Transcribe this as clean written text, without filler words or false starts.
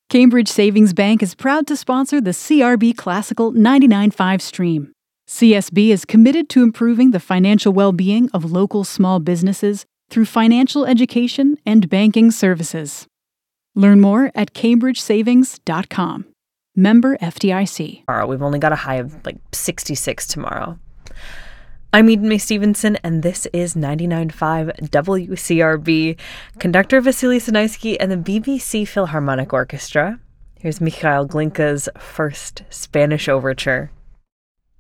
Cambridge Savings Bank is proud to sponsor the CRB Classical 99.5 stream. CSB is committed to improving the financial well-being of local small businesses through financial education and banking services. Learn more at cambridgesavings.com. Member FDIC. We've only got a high of 66 tomorrow. I'm Eden May Stevenson, and this is 99.5 WCRB. Conductor Vasily Sinaisky and the BBC Philharmonic Orchestra. Here's Mikhail Glinka's first Spanish overture.